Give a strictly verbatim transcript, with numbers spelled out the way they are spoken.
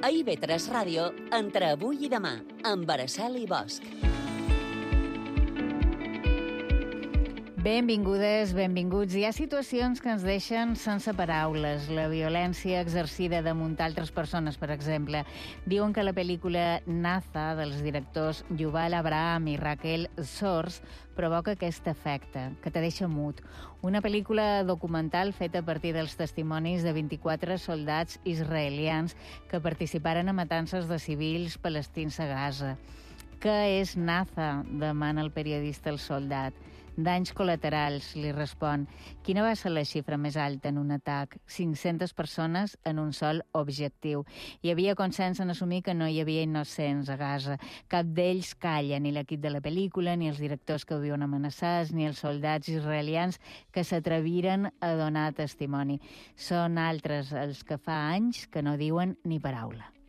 A I V tres Ràdio, entre avui i demà, amb Araceli Bosch. Benvingudes, benvinguts. Hi ha situacions que ens deixen sense paraules. La violència exercida damunt altres persones, per exemple. Diuen que la pel·lícula Naza, dels directors Yuval Abraham i Raquel Sors, provoca aquest efecte, que te deixa mut. Una pel·lícula documental feta a partir dels testimonis de vint-i-quatre soldats israelians que participaren a matances de civils palestins a Gaza. Què és Naza? Demana el periodista al soldat. Danys col·laterals, li respon. Quina va ser la xifra més alta en un atac? cinc-centes persones en un sol objectiu. Hi havia consens en assumir que no hi havia innocents a Gaza. Cap d'ells calla, ni l'equip de la pel·lícula, ni els directors que ho viuen amenaçats, ni els soldats israelians que s'atreviren a donar testimoni. Són altres els que fa anys que no diuen ni paraula.